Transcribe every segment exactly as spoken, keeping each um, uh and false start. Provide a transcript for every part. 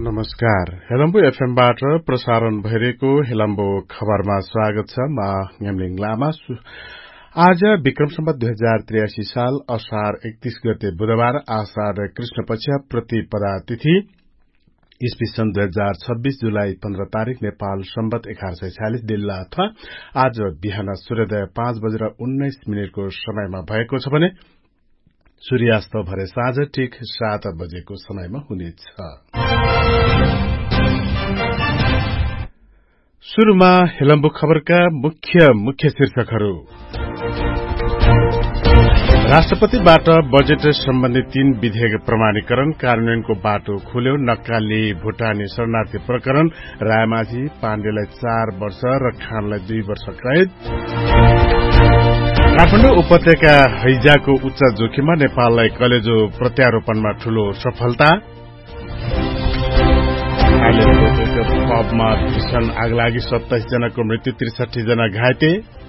नमस्कार। हेलम्बु एफएमबाट प्रसारण भइरहेको हेलम्बु खबरमा स्वागत छ। म ङेमलिङ लामा। आज विक्रम सम्वत दुई हजार त्रियासी साल असार एकतीस गते बुधबार आषाढ़ कृष्ण पक्ष प्रतिपदा तिथि ईस्वी सन् दुई हजार छब्बीस जुलाई पन्ध्र तारीक नेपाल सम्वत एघार सय छयालिस दिल्ला अथवा आज बिहान सूर्योदय पाँच बजेर उन्नाइस मिनटको समयमा भएको छ भने सूर्यास्त भरे साँझ ठिक सात बजेको समयमा हुनेछ। शुरूमा हेलम्बु खबरका मुख्य मुख्य शीर्षकहरू। राष्ट्रपतिबाट बजेट सम्बन्धी तीन विधेयक प्रमाणीकरण, कार्यान्वयनको बाटो खुल्यो। नक्काली भूटानी शरणार्थी प्रकरण, रायमाझी पाण्डेलाई चार वर्ष र खानलाई दुई वर्ष कैद। काठमाडौँ उपत्यका हैजाको उच्च जोखिममा नेपाललाई कलेजो प्रत्यारोपणमा ठूलो सफलता। पबमा भीषण आगलागी, सत्ताइस जनाको मृत्यु, त्रिसठी जना घाइते।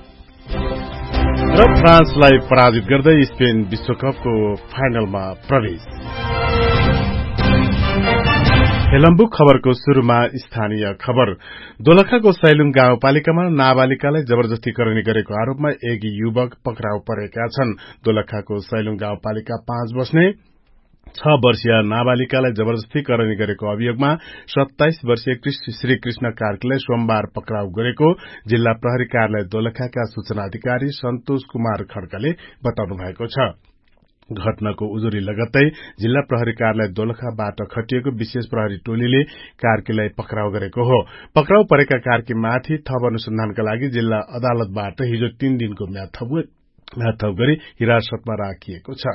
र फ्रान्सलाई पराजित गर्दै स्पेन विश्वकपको फाइनलमा प्रवेश। हेलम्बु खबरको शुरूमा स्थानीय खबर। दोलखाको सैलुङ गाउँपालिकामा नाबालिकालाई जबरजस्ती करनी गरेको आरोपमा एक युवक पक्राउ परेका छन्। दोलखाको सैलुङ गाउँपालिका पाँच बस्ने छ वर्षीय नाबालिकालाई जबरजस्ती करनी गरेको अभियोगमा सत्ताइस वर्षीय श्री कृष्ण कार्कीलाई सोमबार पक्राउ गरेको जिल्ला प्रहरी कार्यालय दोलखाका सूचना अधिकारी सन्तोष कुमार खड्काले बताउनु भएको छ। घटनाको उजुरी लगत्तै जिल्ला प्रहरी कार्यालय दोलखाबाट खटिएको विशेष प्रहरी टोलीले कार्कीलाई पक्राउ गरेको हो। पक्राउ परेका कार्कीमाथि थप अनुसन्धानका लागि जिल्ला अदालतबाट हिजो तीन दिनको म्याद थप गरी हिरासतमा राखिएको छ।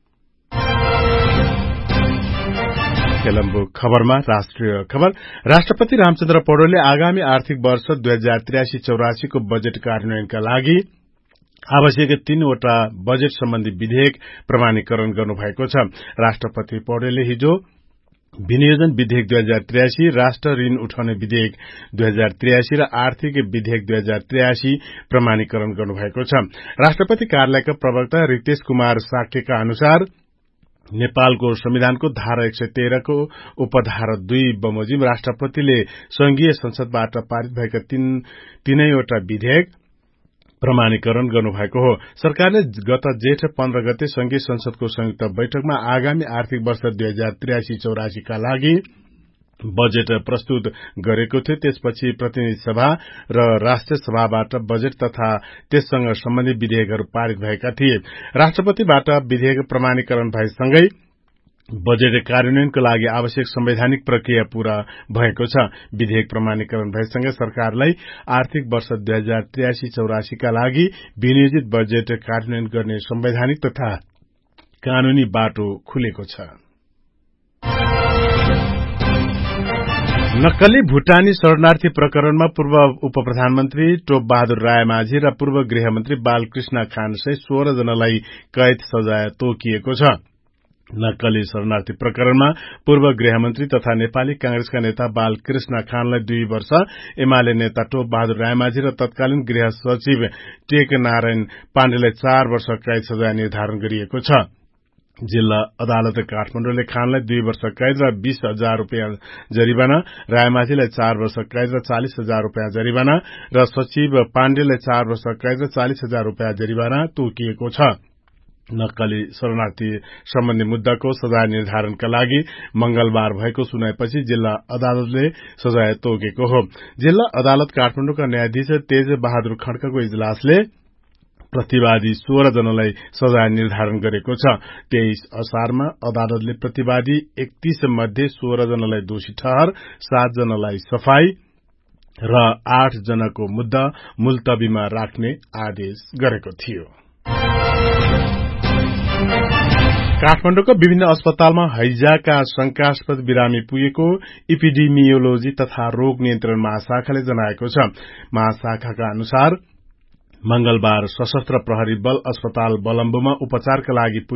हेलम्बु खबरमा राष्ट्रिय खबर। राष्ट्रपति रामचन्द्र पौडेलले आगामी आर्थिक वर्ष दुई हजार त्रियासी चौरासी को बजेट कार्यान्वयनका लागि आवश्यक तीनवटा बजेट सम्बन्धी विधेयक प्रमाणीकरण गर्नुभएको छ। राष्ट्रपति पौडेलले हिजो विनियोजन विधेयक दुई हजार त्रियासी, राष्ट्र ऋण उठाउने विधेयक दुई हजार त्रियासी र आर्थिक विधेयक दुई हजार त्रियासी प्रमाणीकरण गर्नुभएको छ। राष्ट्रपति कार्यालयका प्रवक्ता रितेश कुमार साक्यका अनुसार नेपालको संविधानको धारा एक सय तेह्रको उपधारा दुई बमोजिम राष्ट्रपतिले संघीय संसदबाट पारित भएका तीन तीनैवटा विधेयक प्रमाणीकरण गर्नुभएको हो। सरकारले गत जेठ पन्ध्र गते संघीय संसदको संयुक्त बैठकमा आगामी आर्थिक वर्ष दुई हजार त्रियासी चौरासी का लागि बजेट प्रस्तुत गरेको थियो। त्यसपछि प्रतिनिधि सभा र राष्ट्रिय सभाबाट बजेट तथा त्यससँग सम्बन्धित विधेयकहरू पारित भएका थिए। राष्ट्रपतिबाट विधेयक प्रमाणीकरण भएसँगै बजेट कार्यान्वयनको लागि आवश्यक संवैधानिक प्रक्रिया पूरा भएको छ। विधेयक प्रमाणीकरण भएसँगै सरकारलाई आर्थिक वर्ष दुई हजार त्रियासी चौरासी का लागि विनियोजित बजेट कार्यान्वयन गर्ने संवैधानिक तथा कानूनी बाटो खुलेको छ। नक्कली भूटानी शरणार्थी प्रकरणमा पूर्व उप प्रधानमन्त्री टोप बहादुर रायमाझी र पूर्व गृहमन्त्री बालकृष्ण खान सहित सोह्र जनालाई कैद सजाय तोकिएको छ। नक्कली शरणार्थी प्रकरणमा पूर्व गृहमन्त्री तथा नेपाली कांग्रेसका नेता बालकृष्ण खानलाई दुई वर्ष, एमाले नेता टोप बहादुर रायमाझी र तत्कालीन गृह सचिव टेक नारायण पाण्डेलाई चार वर्ष कैद सजाय निर्धारण गरिएको छ। जिल्ला अदालत काठमाडौँले खानलाई दुई वर्ष कैद र बीस हजार रूपियाँ जरिवाना, रायमाझीलाई चार वर्ष कैद र चालिस हजार रूपियाँ जरिवाना र सचिव पाण्डेलाई चार वर्ष कैद र चालिस हजार रूपियाँ जरिवाना तोकिएको छ। नक्कली शरणार्थी सम्बन्धी मुद्दाको सजाय निर्धारणका लागि मंगलबार भएको सुनाएपछि जिल्ला अदालतले सजाय तोकेको हो। जिल्ला अदालत काठमाडौँका न्यायाधीश तेज बहादुर खड्काको इजलासले प्रतिवादी सोह्र जनालाई सजाय निर्धारण गरेको छ। तेइस असारमा अदालतले प्रतिवादी एकतीस मध्ये सोह्र जनालाई दोषी ठहर, सात जनालाई सफाई र आठ जनाको मुद्दा मुलतवीमा राख्ने आदेश गरेको थियो। काठमाडौँका विभिन्न अस्पतालमा हैजाका शंकास्पद बिरामी पुगेको इपिडेमियोलोजी तथा रोग नियन्त्रण महाशाखाले जनाएको छ। महाशाखाका अनुसार मंगलबार सशस्त्र प्रहरी बल अस्पताल बलम्बुमा उपचारका लागि